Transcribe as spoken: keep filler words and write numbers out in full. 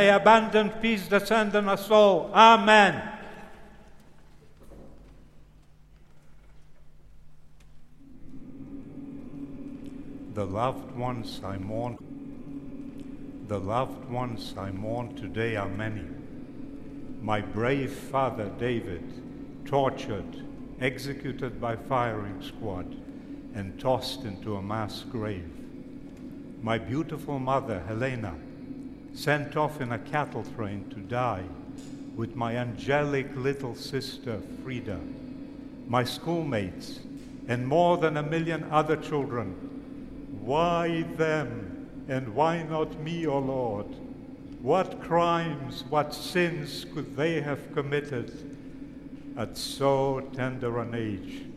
May abundant peace descend on us all. Amen. The loved ones I mourn, the loved ones I mourn today are many. My brave father David, tortured, executed by firing squad, and tossed into a mass grave. My beautiful mother Helena, sent off in a cattle train to die, with my angelic little sister Frida, my schoolmates, and more than a million other children. Why them, and why not me, O Lord? What crimes, what sins could they have committed at so tender an age?